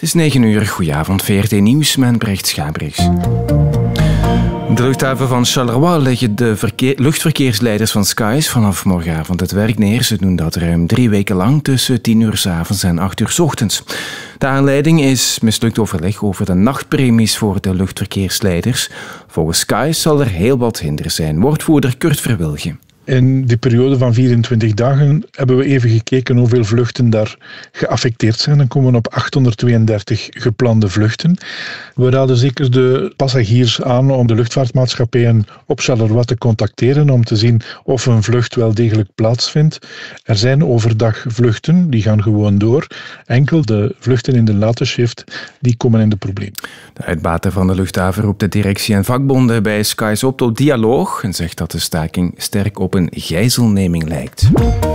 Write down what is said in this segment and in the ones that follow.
Het is 9 uur, goedenavond, VRT Nieuws met Brecht Schabriks. De luchthaven van Charleroi leggen de luchtverkeersleiders van Skies vanaf morgenavond het werk neer. Ze doen dat ruim 3 weken lang tussen 10 uur 's avonds en 8 uur 's ochtends. De aanleiding is mislukt overleg over de nachtpremies voor de luchtverkeersleiders. Volgens Skies zal er heel wat hinder zijn. Woordvoerder Kurt Verwilgen. In die periode van 24 dagen hebben we even gekeken hoeveel vluchten daar geaffecteerd zijn. Dan komen we op 832 geplande vluchten. We raden zeker de passagiers aan om de luchtvaartmaatschappijen op Charleroi te contacteren om te zien of een vlucht wel degelijk plaatsvindt. Er zijn overdag vluchten, die gaan gewoon door. Enkel de vluchten in de late shift, die komen in de problemen. De uitbater van de luchthaven roept de directie en vakbonden bij Skies op tot dialoog en zegt dat de staking sterk op een gijzelneming lijkt.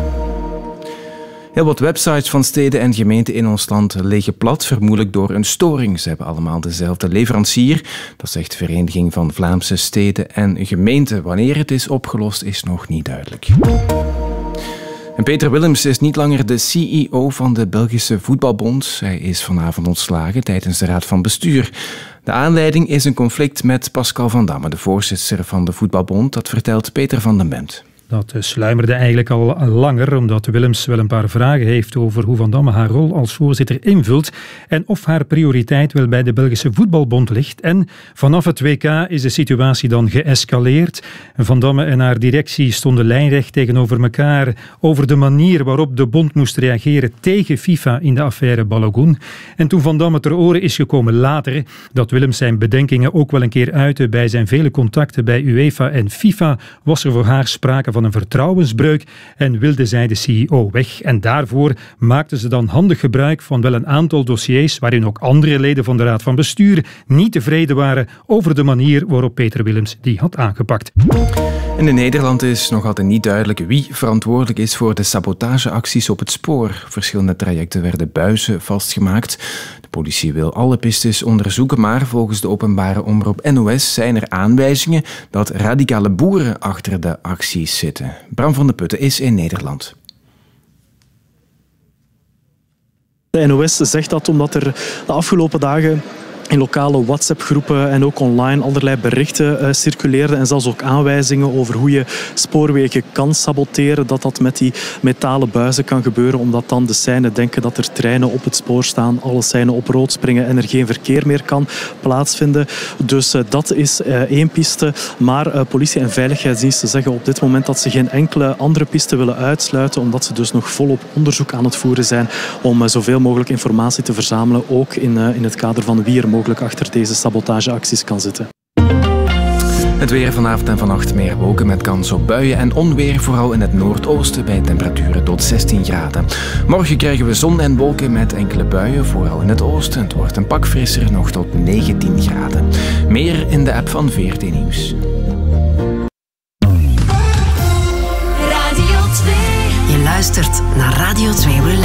Heel wat websites van steden en gemeenten in ons land liggen plat, vermoedelijk door een storing. Ze hebben allemaal dezelfde leverancier. Dat zegt de Vereniging van Vlaamse Steden en Gemeenten. Wanneer het is opgelost, is nog niet duidelijk. En Peter Willems is niet langer de CEO van de Belgische Voetbalbond. Hij is vanavond ontslagen tijdens de Raad van Bestuur. De aanleiding is een conflict met Pascal Van Damme, de voorzitter van de Voetbalbond. Dat vertelt Peter van den Bent. Dat sluimerde eigenlijk al langer, omdat Willems wel een paar vragen heeft over hoe Van Damme haar rol als voorzitter invult en of haar prioriteit wel bij de Belgische Voetbalbond ligt. En vanaf het WK is de situatie dan geëscaleerd. Van Damme en haar directie stonden lijnrecht tegenover elkaar over de manier waarop de bond moest reageren tegen FIFA in de affaire Balogun. En toen Van Damme ter oren is gekomen later dat Willems zijn bedenkingen ook wel een keer uitte bij zijn vele contacten bij UEFA en FIFA, was er voor haar sprake van een vertrouwensbreuk en wilde zij de CEO weg. En daarvoor maakten ze dan handig gebruik van wel een aantal dossiers waarin ook andere leden van de Raad van Bestuur niet tevreden waren over de manier waarop Peter Willems die had aangepakt. En in Nederland is nog altijd niet duidelijk wie verantwoordelijk is voor de sabotageacties op het spoor. Op verschillende trajecten werden buizen vastgemaakt. De politie wil alle pistes onderzoeken, maar volgens de openbare omroep NOS zijn er aanwijzingen dat radicale boeren achter de acties zitten. Bram van de Putten is in Nederland. De NOS zegt dat omdat er de afgelopen dagen in lokale WhatsApp-groepen en ook online allerlei berichten circuleerden en zelfs ook aanwijzingen over hoe je spoorwegen kan saboteren, dat met die metalen buizen kan gebeuren, omdat dan de seinen denken dat er treinen op het spoor staan, alle seinen op rood springen en er geen verkeer meer kan plaatsvinden. Dus dat is één piste. Maar politie en veiligheidsdiensten zeggen op dit moment dat ze geen enkele andere piste willen uitsluiten, omdat ze dus nog volop onderzoek aan het voeren zijn om zoveel mogelijk informatie te verzamelen, ook in het kader van wie er mogelijk achter deze sabotageacties kan zitten. Het weer vanavond en vannacht meer wolken met kans op buien en onweer, vooral in het noordoosten bij temperaturen tot 16 graden. Morgen krijgen we zon en wolken met enkele buien, vooral in het oosten. Het wordt een pak frisser, nog tot 19 graden. Meer in de app van VRT Nieuws. Radio 2. Je luistert naar Radio 2 Relax.